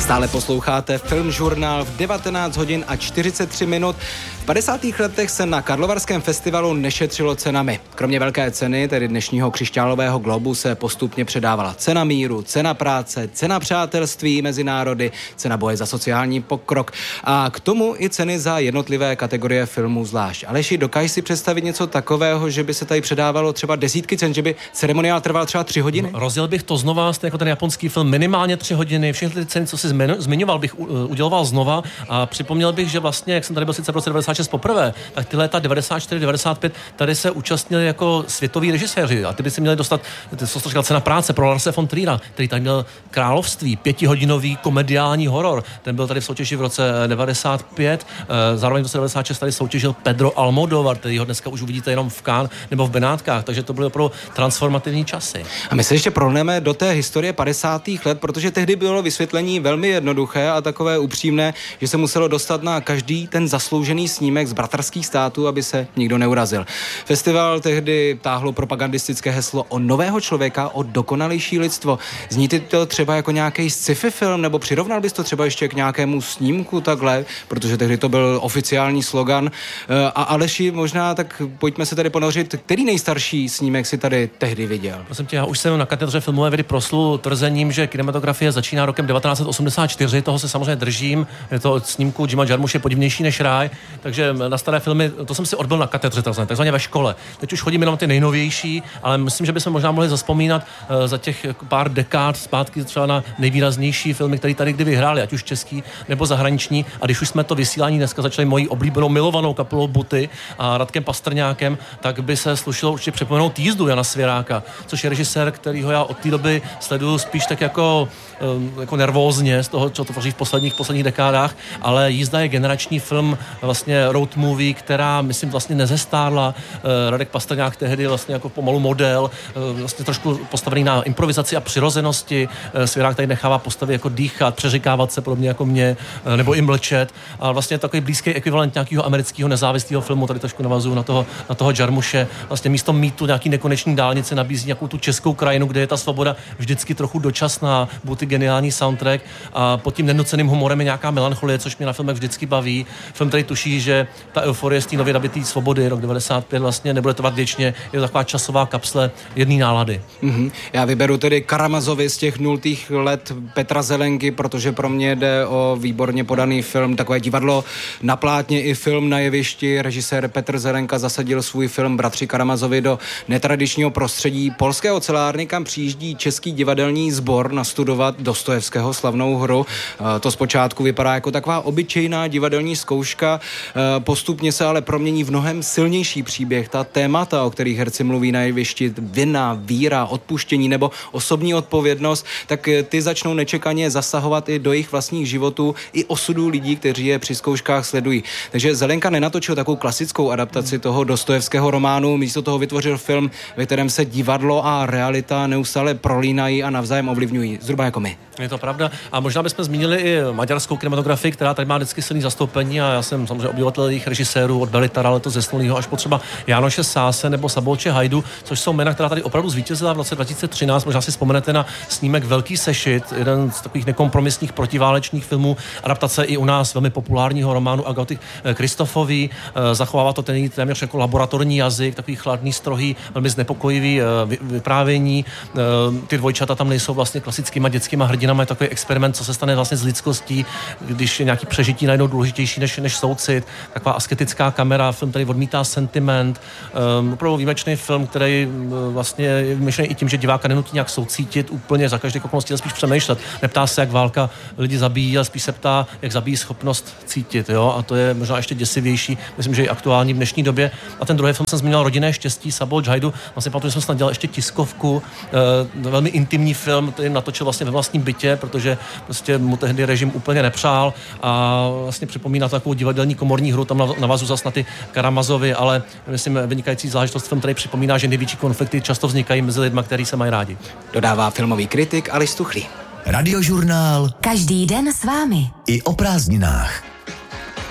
Stále posloucháte Filmžurnál v 19 hodin a 43 minut. V 50. letech se na Karlovarském festivalu nešetřilo cenami. Kromě velké ceny, tedy dnešního křišťálového globu, se postupně předávala cena míru, cena práce, cena přátelství mezi národy, cena boje za sociální pokrok a k tomu i ceny za jednotlivé kategorie filmů zvlášť. Aleši, dokážeš si představit něco takového, že by se tady předávalo třeba desítky cen, že by ceremoniál trval třeba 3 hodiny? Rozjel bych to znova, jako ten japonský film, minimálně 3 hodiny. Všechny ty ceny, co si zmiňoval, bych uděloval znova a připomněl bych, že vlastně, jak jsem tady byl sice v roce 96 poprvé, tak ty léta 94, 95 tady se účastnili jako světoví režiséři a ty by si měli dostat, co to říkal, cena práce pro Larse von Triera, který tady měl Království, 5hodinový komediální horor. Ten byl tady v soutěži v roce 95, zároveň v roce 96 tady soutěžil Pedro Almodóvar, který ho dneska už uvidíte jenom v Cannes nebo v Benátkách, takže to byly opravdu transformativní časy. A my se ještě prolneme do té historie 50. let, protože tehdy bylo vysvětlení velmi jednoduché a takové upřímné, že se muselo dostat na každý ten zasloužený snímek z bratrských států, aby se nikdo neurazil. Festival tehdy táhlo propagandistické heslo o nového člověka, o dokonalejší lidstvo. Zní to třeba jako nějaký sci-fi film, nebo přirovnal bys to třeba ještě k nějakému snímku takhle, protože tehdy to byl oficiální slogan. A Aleši, možná tak pojďme se tady ponořit, který nejstarší snímek si tady tehdy viděl? Prosím tě, já už jsem na katedře filmové vědy proslul tvrzením, že kinematografie začíná rokem 1984, toho se samozřejmě držím, je to od snímku Jima Jarmuše Podivnější než ráj, takže na staré filmy, to jsem si odbyl na katedře, takzvaně ve škole. Teď už chodím jenom ty nejnovější, ale myslím, že bychom možná mohli zavzpomínat za těch pár dekád zpátky třeba na nejvýraznější filmy, které tady kdy vyhráli, ať už český nebo zahraniční. A když už jsme to vysílání dneska začali mojí oblíbenou milovanou kapelou Buty a Radkem Pastrňákem, tak by se slušilo určitě připomenout Jízdu Jana Svěráka, což je režisér, kterýho já od té doby sleduju spíš tak jako nervózně z toho, co to tvoří v posledních dekádách, ale Jízda je generační film, vlastně road movie, která, myslím, vlastně nezestárla. Radek Pastrňák tehdy vlastně jako pomalu model, vlastně trošku postavený na improvizaci a přirozenosti. Svěrák tady nechává postavy jako dýchat, přeříkávat se podobně jako mě, nebo i mlčet. A vlastně takový blízký ekvivalent nějakého amerického nezávislého filmu, tady trošku navazuju na toho Jarmuše. Vlastně místo mýtu nějaký nekonečný dálnice nabízí nějakou tu českou krajinu, kde je ta svoboda vždycky trochu dočasná, Buty geniální soundtrack a pod tím nenuceným humorem je nějaká melancholie, což mě na filmech vždycky baví. Film tady tuší, že ta euforie z té nově nabitý svobody, rok 95 vlastně nebude trvat věčně, je to taková časová kapsle jedné nálady. Já vyberu tedy Karamazovi z těch 0. let Petra Zelenky, protože pro mě jde o výborně podaný film, takové divadlo na plátně i film na jevišti. Režisér Petr Zelenka zasadil svůj film Bratři Karamazovi do netradičního prostředí polské ocelárny, kam přijíždí český divadelní sbor nastudovat Dostojevského Slavnou hru. To zpočátku vypadá jako taková obyčejná divadelní zkouška, postupně se ale promění v mnohem silnější příběh. Ta témata, o kterých herci mluví na jevišti, vina, víra, odpuštění nebo osobní odpovědnost, tak ty začnou nečekaně zasahovat i do jejich vlastních životů, i osudů lidí, kteří je při zkouškách sledují. Takže Zelenka nenatočil takovou klasickou adaptaci toho Dostojevského románu, místo toho vytvořil film, ve kterém se divadlo a realita neustále prolínají a navzájem ovlivňují, zhruba jako my. Je to pravda. A možná bychom zmínili i maďarskou kinematografii, která tady má vždycky silný zastoupení a já jsem samozřejmě obyvatel jejich režisérů od Belitara, letos Zesnulýho až po třeba Jánoše Sáse nebo Szabolče Hajdu, což jsou jména, která tady opravdu zvítězila v roce 2013. Možná si vzpomenete na snímek Velký sešit, jeden z takových nekompromisních protiválečných filmů, adaptace i u nás velmi populárního románu Agaty Kristofový. Zachovává to ten téměř jako laboratorní jazyk, takový chladný, strohý, velmi znepokojivý vyprávění. Ty dvojčata tam nejsou vlastně klasickýma dětskýma hrdinama, je takový experiment, co se stane vlastně s lidskostí, když je nějaký přežití najednou důležitější než soucit. Taková asketická kamera, film tady odmítá sentiment. Opravdu výjimečný film, který vlastně je vymyšlený i tím, že diváka nenutí nějak soucítit úplně za každé okolnosti, ale spíš přemýšlet. Neptá se, jak válka lidi zabíjí, ale spíš se ptá, jak zabíjí schopnost cítit, jo? A to je možná ještě děsivější, myslím, že i aktuální v dnešní době. A ten druhý film jsem zmínil Rodinné štěstí, Szabolcs Hajdu. Vlastně pamatuju, že jsem snad dělal ještě tiskovku, velmi intimní film, který natočil vlastně ve vlastním bytě, protože prostě mu tehdy režim úplně nepřál a vlastně připomíná takovou divadelní komorní hru, tam navazu zas na ty Karamazovi, ale myslím vynikající záležitost film, který připomíná, že největší konflikty často vznikají mezi lidmi, kteří se mají rádi. Dodává filmový kritik Aleš Stuchlý. Radiožurnál. Každý den s vámi. I o prázdninách.